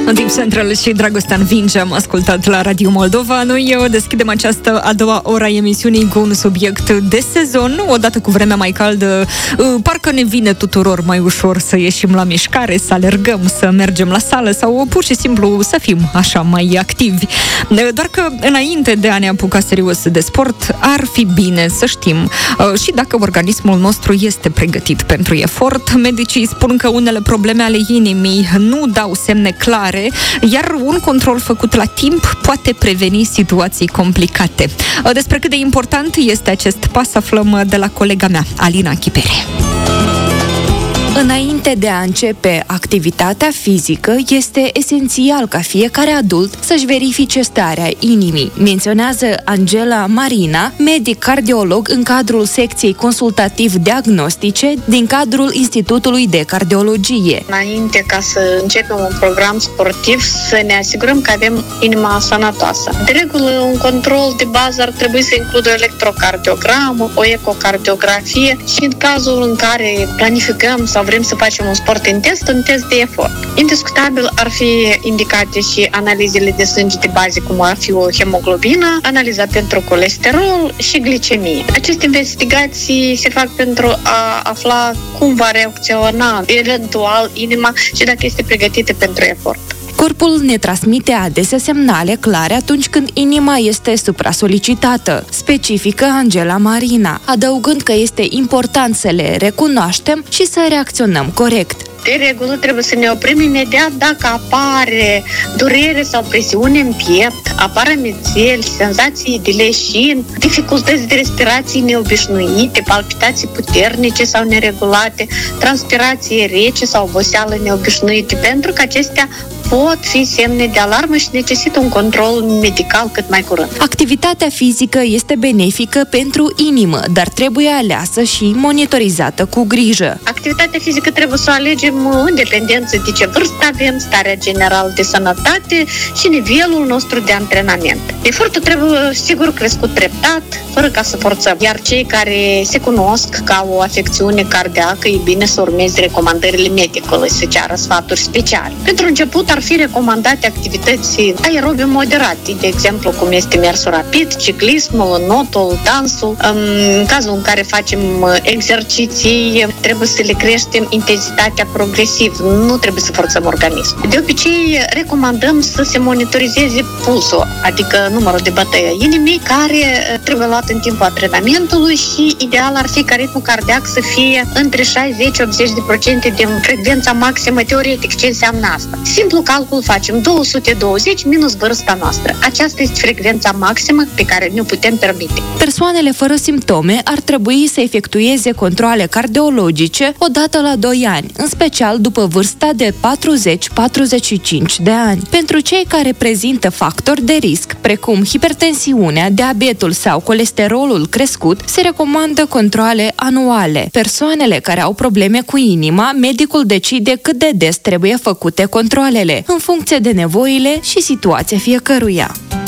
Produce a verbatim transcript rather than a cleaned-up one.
În timp Central și Dragostea învinge am ascultat la Radio Moldova. Noi deschidem această a doua ora a emisiunii cu un subiect de sezon. Odată cu vremea mai caldă, parcă ne vine tuturor mai ușor să ieșim la mișcare, să alergăm, să mergem la sală sau pur și simplu să fim așa mai activi. Doar că înainte de a ne apuca serios de sport, ar fi bine să știm și dacă organismul nostru este pregătit pentru efort. Medicii spun că unele probleme ale inimii nu dau semne clare, iar un control făcut la timp poate preveni situații complicate. Despre cât de important este acest pas aflăm de la colega mea, Alina Chipere. Înainte de a începe activitatea fizică, este esențial ca fiecare adult să-și verifice starea inimii, menționează Angela Marina, medic cardiolog în cadrul secției consultativ-diagnostice din cadrul Institutului de Cardiologie. Înainte ca să începem un program sportiv, să ne asigurăm că avem inima sănătoasă. De regulă, un control de bază ar trebui să includă o electrocardiogramă, o ecocardiografie și în cazul în care planificăm sau vrem să facem un sport intens, un test de efort. Indiscutabil ar fi indicate și analizele de sânge de bază, cum ar fi o hemoglobină, analiza pentru colesterol și glicemie. Aceste investigații se fac pentru a afla cum va reacționa eventual inima și dacă este pregătită pentru efort. Corpul ne transmite adesea semnale clare atunci când inima este supra-solicitată, specifică Angela Marina, adăugând că este important să le recunoaștem și să reacționăm corect. De regulă trebuie să ne oprim imediat dacă apare durere sau presiune în piept, apar amețeli, senzații de leșin, dificultăți de respirație neobișnuite, palpitații puternice sau neregulate, transpirație rece sau oboseală neobișnuite, pentru că acestea pot fi semne de alarmă și necesită un control medical cât mai curând. Activitatea fizică este benefică pentru inimă, dar trebuie aleasă și monitorizată cu grijă. Activitatea fizică trebuie să o alegem în dependență de ce vârstă avem, starea generală de sănătate și nivelul nostru de antrenament. Efortul trebuie, sigur, crescut treptat, fără ca să forțăm. Iar cei care se cunosc ca o afecțiune cardiacă, e bine să urmeze recomandările medicului, să ceară sfaturi speciale. Pentru început ar fi recomandate activități aerobe moderate, de exemplu cum este mersul rapid, ciclismul, notul, dansul. În cazul în care facem exerciții, trebuie să le creștem intensitatea progresiv, nu trebuie să forțăm organismul. De obicei, recomandăm să se monitorizeze pulsul, adică numărul de bătăi a inimii, care trebuie luat în timpul antrenamentului și ideal ar fi ca ritmul cardiac să fie între șaizeci-optzeci la sută din frecvența maximă teoretic. Ce înseamnă asta? Simplu calcul facem două sute douăzeci minus vârsta noastră. Aceasta este frecvența maximă pe care ne putem permite. Persoanele fără simptome ar trebui să efectueze controale cardiologice odată la doi ani, în special după vârsta de patruzeci-patruzeci și cinci de ani. Pentru cei care prezintă factori de risc, precum hipertensiunea, diabetul sau colesterolul crescut, se recomandă controale anuale. Persoanele care au probleme cu inima, medicul decide cât de des trebuie făcute controalele, în funcție de nevoile și situația fiecăruia.